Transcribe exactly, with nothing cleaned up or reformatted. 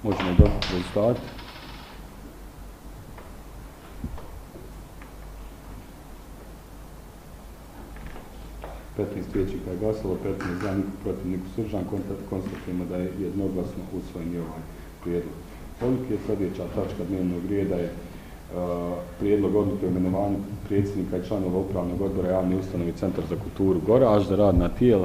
Možemo dobiti rezultat. petnaest vijećnika je glasalo, petnaest za, niko protiv, niko suzdržan. Konstatujemo da je jednoglasno usvojen i ovaj prijedlog odluke. Sljedeća tačka dnevnog reda je uh, prijedlog odluke o imenovanju predsjednika i članova upravnog odbora javne ustanove Centar za kulturu Goraž za radna tijela.